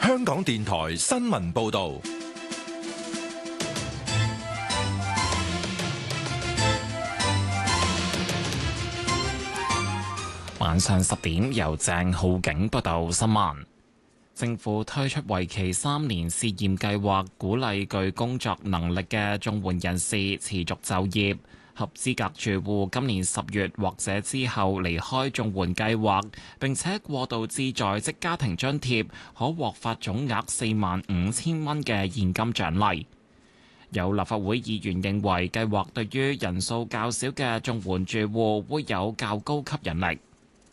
香港電台新聞報道。 晚上10點，由鄭浩景報道新聞。政府推出為期3年試驗計劃，鼓勵具工作能力嘅綜援人士持續就業。合資格住戶今年10月或者之後離開綜援計劃，並且過渡至在職家庭津貼，可獲發總額45,000蚊嘅現金獎勵。有立法會議員認為計劃對於人數較少嘅綜援住戶會有較高吸引力。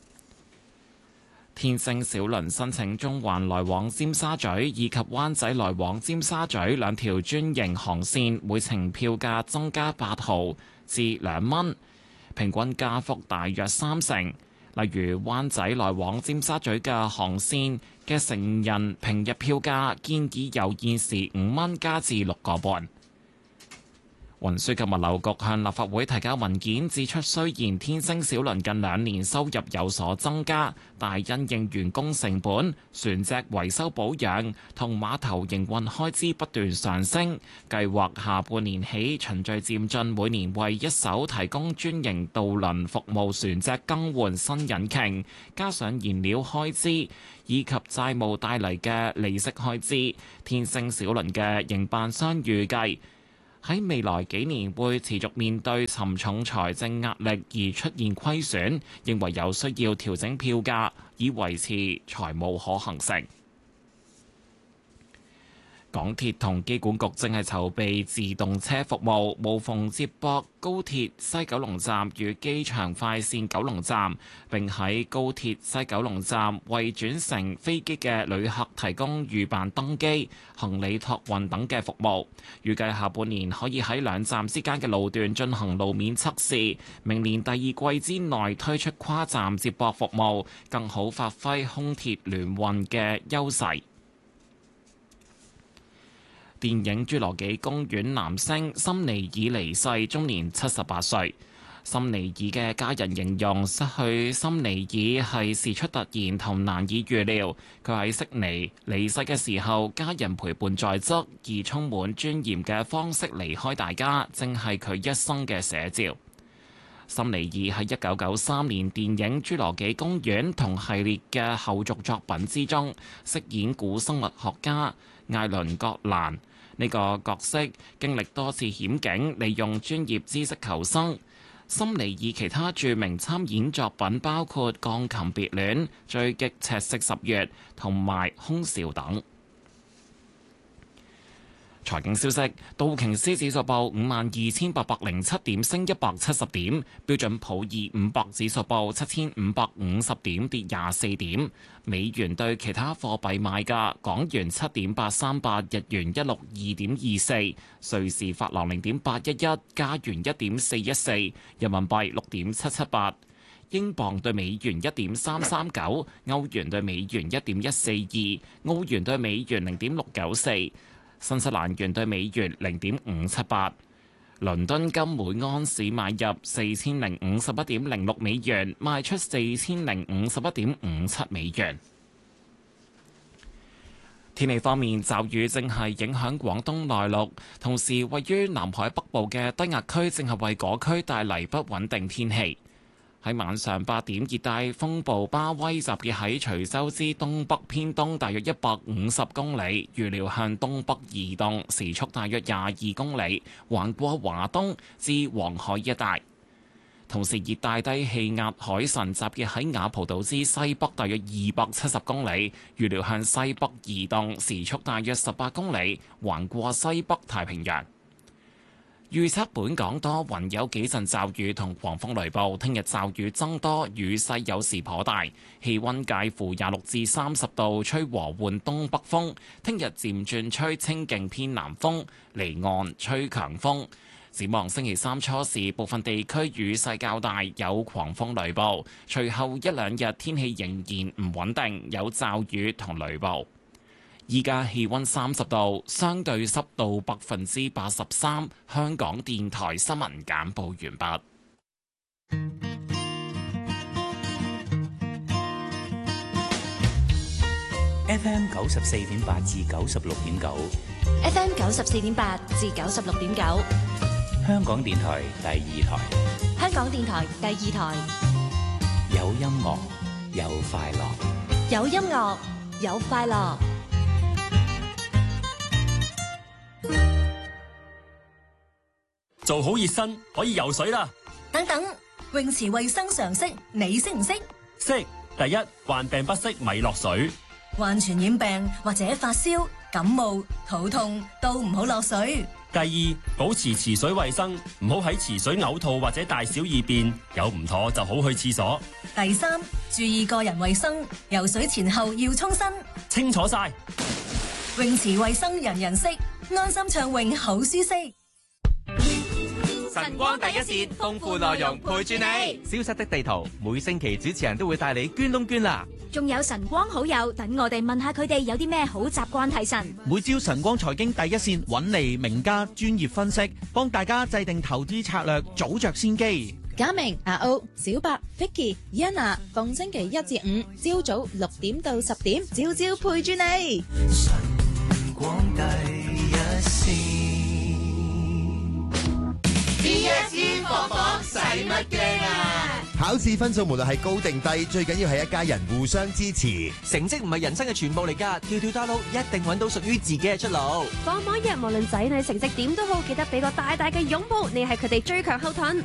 天星小輪申請中環來往尖沙咀以及灣仔來往尖沙咀兩條專營航線，每程票價增加8毫至2蚊，平均加幅大約30%。例如灣仔來往尖沙咀嘅航線嘅成人平日票價建議由現時5蚊加至6個半。運輸及物流局向立法會提交文件，指出雖然天星小輪近2年收入有所增加，但因應員工成本、船隻維修保養同碼頭營運開支不斷上升，計劃下半年起循序漸進，每年為一艘提供專營渡輪服務船隻更換新引擎，加上燃料開支以及債務帶嚟嘅利息開支，天星小輪嘅營辦商預計喺未來幾年會持續面對沉重財政壓力而出現虧損，認為有需要調整票價以維持財務可行性。港鐵同機管局正係籌備自動車服務，無縫接駁高鐵西九龍站與機場快線九龍站，並喺高鐵西九龍站為轉乘飛機嘅旅客提供預辦登機、行李託運等嘅服務。預計下半年可以喺兩站之間嘅路段進行路面測試，明年第二季之內推出跨站接駁服務，更好發揮空鐵聯運嘅優勢。電影《侏羅紀公園》男星森尼爾離世，終年78歲。森尼爾嘅家人形容失去森尼爾係事出突然同難以預料。佢喺悉尼離世嘅時候，家人陪伴在側，以充滿尊嚴嘅方式離開大家，正係佢一生嘅寫照。森尼爾喺1993年電影《侏羅紀公園》同系列嘅後續作品之中，飾演古生物學家艾倫葛蘭。呢個角色經歷多次險境，利用專業知識求生。森尼爾其他著名參演作品包括《鋼琴別戀》、《追擊赤色十月》同埋《空少》等。財經消息：道瓊斯指數報52,807點，升170點；標準普爾500指數報7,550點，跌24點。美元對其他貨幣賣價：港元7.838，日元162.24，瑞士法郎0.811，加元1.414，人民幣6.778。英鎊對美元1.339，歐元對美元1.142，澳元對美元0.694。新西蘭元對美元0.578，倫敦金每盎司買入4051.06美元，賣出4051.57美元。天氣方面，驟雨正係影響廣東內陸，同時位於南海北部嘅低壓區正係為嗰區帶嚟不穩定天氣。喺晚上8點，熱帶風暴巴威集結喺徐州之東北偏東大約150公里，預料向東北移動，時速大約22公里，橫過華東至黃海一帶。同時，熱帶低氣壓海神集結喺雅蒲島之西北大約270公里，預料向西北移動，時速大約18公里，橫過西北太平洋。預測本港多雲，有幾陣驟雨同狂風雷暴。聽日驟雨增多，雨勢有時頗大，氣溫介乎26至30度，吹和緩東北風。聽日漸轉吹清勁偏南風，離岸吹強風。展望星期三初時，部分地區雨勢較大，有狂風雷暴。隨後一兩日天氣仍然唔穩定，有驟雨同雷暴。依家氣溫30度，相對濕度83%。香港電台新聞簡報完畢。 FM 94.8至96.9，FM 94.8至96.9， 香港電台第二台， 香港電台第二台， 有音樂，有快樂， 有音樂，有快樂。 做好熱身可以游水啦。 等等，泳池衛生常識你識唔識？ 識。第一，患病不適咪落水。 患傳染病或者發燒、感冒、肚痛都唔好落水。 第二，保持池水衛生，唔好喺池水嘔吐或者大小二便，有唔妥就好去廁所。 第三，注意個人衛生，游水前後要沖身。 清楚晒。 泳池衛生人人識，安心暢泳好舒適。 晨光第一線，豐富內容陪住你。 消失的地圖，每星期主持人都會帶你捐窿捐罅。 仲有晨光好友，等我哋問下佢哋有啲咩好習慣提神。 每朝晨光財經第一線揾嚟名家專業分析，幫大家制定投資策略，早着先機。 嘉明、阿歐、小白、Vicky、Yana， 逢星期一至五朝早6點到10點，朝朝陪住你。晨光第一線。 DSE 放榜使乜驚啊？考試分數無論係高定低，最緊要係一家人互相支持。 成績唔係人生嘅全部嚟㗎，條條大路一定揾到屬於自己嘅出路。 放榜日無論仔女成績點都好，記得俾個大大嘅擁抱，你係佢哋最強後盾。